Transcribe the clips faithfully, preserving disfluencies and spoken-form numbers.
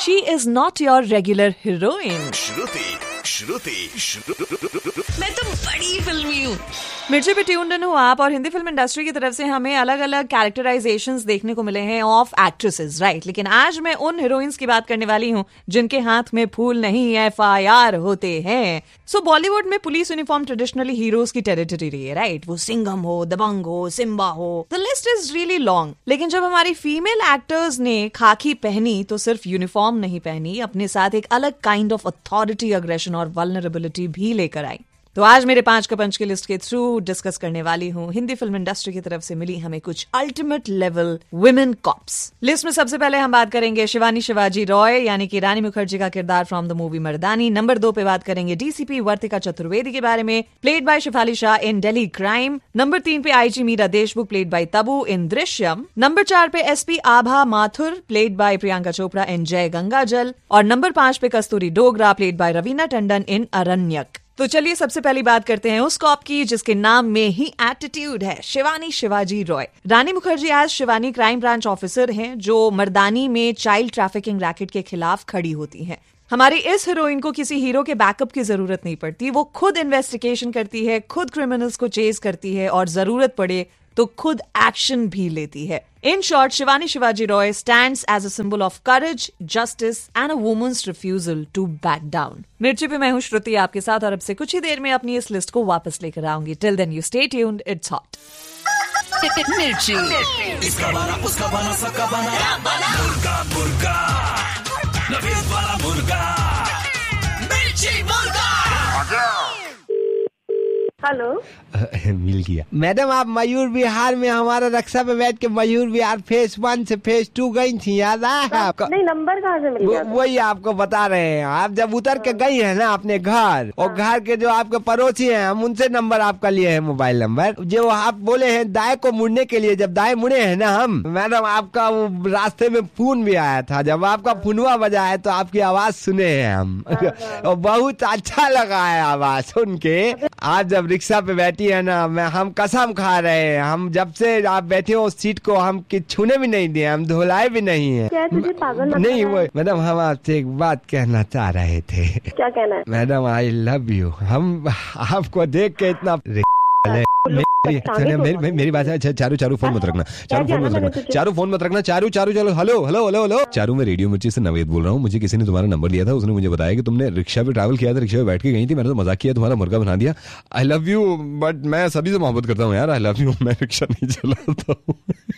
She is not your regular heroine. श्रुति श्रुति मैं तो बड़ी फिल्मी हूँ। मिर्ची पे ट्यून्ड इन हो आप, और हिंदी फिल्म इंडस्ट्री की तरफ से हमें अलग अलग कैरेक्टराइजेशंस देखने को मिले हैं ऑफ एक्ट्रेसेस, राइट। लेकिन आज मैं उन हीरोइंस की बात करने वाली हूँ जिनके हाथ में फूल नहीं एफ आई आर होते हैं। सो बॉलीवुड में पुलिस यूनिफॉर्म ट्रेडिशनली हीरोज की टेरिटरी रही है, राइट। वो सिंघम हो, दबंग हो, सिम्बा हो, the list is really long. लेकिन जब हमारी फीमेल एक्टर्स ने खाकी पहनी तो सिर्फ यूनिफॉर्म नहीं पहनी, अपने साथ एक अलग काइंड ऑफ अथॉरिटी, अग्रेशन और वल्नरेबिलिटी भी लेकर आई। तो आज मेरे पांच का पंच के लिस्ट के थ्रू डिस्कस करने वाली हूँ हिंदी फिल्म इंडस्ट्री की तरफ से मिली हमें कुछ ultimate level women cops. List में सबसे पहले हम बात करेंगे शिवानी शिवाजी रॉय यानी कि रानी मुखर्जी का किरदार from the movie Mardaani. Number दो पे बात करेंगे डीसीपी वर्तिका चतुर्वेदी के बारे में, played by Shefali Shah in Delhi crime. Number तीन पे IG Meera Deshmukh, played by Tabu in Drishyam. Number चार पे SP Abha Mathur, played by Priyanka Chopra इन जय गंगाजल। और नंबर पांच पे कस्तूरी डोगरा, प्लेड बाय रवीना टंडन इन अरण्यक। तो चलिए सबसे पहली बात करते हैं उस कॉप की जिसके नाम में ही एटीट्यूड है, शिवानी शिवाजी रॉय। रानी मुखर्जी आज शिवानी क्राइम ब्रांच ऑफिसर हैं जो मर्दानी में चाइल्ड ट्रैफिकिंग रैकेट के खिलाफ खड़ी होती हैं। हमारी इस हीरोइन को किसी हीरो के बैकअप की जरूरत नहीं पड़ती, वो खुद इन्वेस्टिगेशन करती है, खुद क्रिमिनल्स को चेज करती है और जरूरत पड़े तो खुद एक्शन भी लेती है। In short, Shivani Shivaji Roy stands as a symbol of courage, justice and a woman's refusal to back down. मिर्ची पे मैं हूँ श्रुति आपके साथ और अब से कुछ ही देर में अपनी इस लिस्ट को वापस लेकर आऊंगी। Till then you stay tuned, it's hot. मिर्ची। इसका बना, उसका बना, सबका बना, मुर्गा मुर्गा, नफीस वाला मुर्गा, मिर्ची मुर्गा। हेलो। मिल गया मैडम, आप मयूर विहार में हमारा रक्षा पे बैठ के मयूर विहार फेज वन से फेज टू गई थी, याद है आपको? नहीं, नंबर कहाँ से मिल गया? वो, वही आपको बता रहे हैं। आप जब उतर के गई है ना अपने घर, और घर के जो आपके पड़ोसी हैं हम उनसे नंबर आपका लिए हैं, मोबाइल नंबर जो आप बोले हैं दाएं को मुड़ने के लिए। जब दाएं मुड़े हैं ना हम, मैडम आपका वो रास्ते में फोन भी आया था। जब आपका फोनवा बजा है तो आपकी आवाज सुने हैं हम और बहुत अच्छा लगा है आवाज सुन के। आप जब रिक्शा पे बैठी है ना, मैं हम कसम खा रहे हैं, हम जब से आप बैठे हो उस सीट को हम छूने भी नहीं दिए, हम धुलाए भी नहीं है। क्या तुझे पागल नहीं वो मैडम, हम आपसे एक बात कहना चाह रहे थे। क्या कहना है? Madam I love you. हम आपको देख के इतना मेरी, मेरी, मेरी बात है। चारू चारू फोन मत रखना, चारू फोन मत रखना, चारू फोन मत रखना, चारू चारू चलो hello hello hello hello Charu, मैं रेडियो मिर्ची से नवेद बोल रहा हूँ। मुझे किसी ने तुम्हारा नंबर दिया था, उसने मुझे बताया कि तुमने रिक्शा पे ट्रैवल किया था, रिक्शा पे बैठ के गई थी। मैंने तो मजाक किया, तुम्हारा मुर्गा बना दिया। आई लव यू, बट मैं सभी से मोहब्बत करता हूँ यार। आई लव यू, मैं रिक्शा नहीं चलाता हूँ।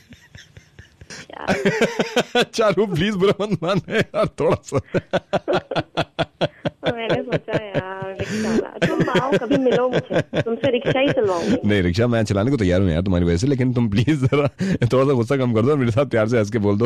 चारू प्लीज बुरा मत माने यार, थोड़ा सा। मैंने सोचा यार रिक्शा, तुम आओ कभी मिलो मुझे, तुमसे रिक्शा ही चलवाऊंगी। नहीं, रिक्शा मैं चलाने को तैयार हूँ यार तुम्हारी वजह से, लेकिन तुम प्लीज जरा थोड़ा सा गुस्सा कम कर दो, मेरे साथ प्यार से हंस के बोल दो।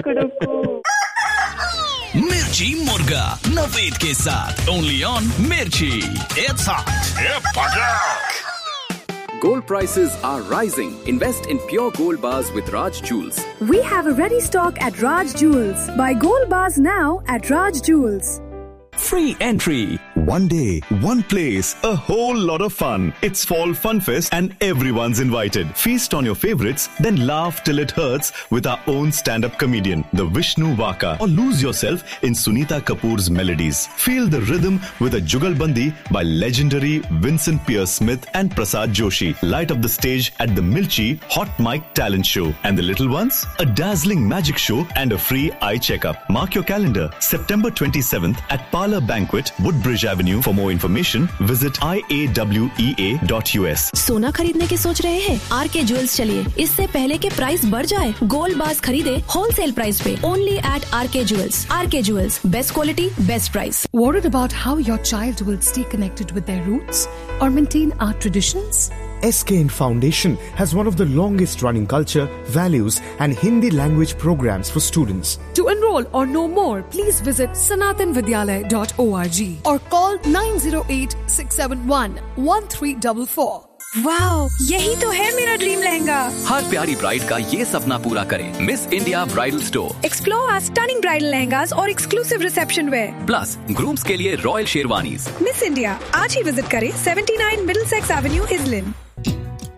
मिर्ची मुर्गा नवेद के साथ ओनली ऑन मिर्ची। It's hot. Gold prices are rising. Invest in pure gold bars with Raj Jewels. We have a ready stock at Raj Jewels. Buy gold bars now at Raj Jewels. Free entry. One day, one place, a whole lot of fun. It's Fall Fun Fest and everyone's invited. Feast on your favorites, then laugh till it hurts with our own stand-up comedian, the Vishnu Vaka. Or lose yourself in Sunita Kapoor's melodies. Feel the rhythm with a Jugalbandi by legendary Vincent Pierce Smith and Prasad Joshi. Light up the stage at the Milchi Hot Mic Talent Show. And the little ones? A dazzling magic show and a free eye checkup. Mark your calendar. September twenty-seventh at Parlor Banquet, Woodbridge Avenue. For more information, visit I A W E A dot U S. सोना खरीदने की सोच रहे हैं? Are के jewels चलिए, इससे पहले के प्राइस बढ़ जाए। गोल्ड बार्स खरीदे होलसेल प्राइस पे, ओनली एट आर के ज्वेल्स। आर के jewels, best quality, best price. Worried about how your child will stay connected with their roots or maintain our traditions? S K N Foundation has one of the longest running culture, values and Hindi language programs for students. To enroll or know more, please visit sanatan vidyalaya dot org or call nine zero eight six seven one one three four four. Wow, यही तो है मेरा dream lehenga. हर प्यारी bride का ये सपना पूरा करें miss India bridal store. Explore our stunning bridal lehengas और exclusive reception where. Plus grooms के लिए रॉयल शेरवानीज। मिस इंडिया आज ही विजिट करें सेवेंटी नाइन मिडलसेक्स एवेन्यू, इजलिन।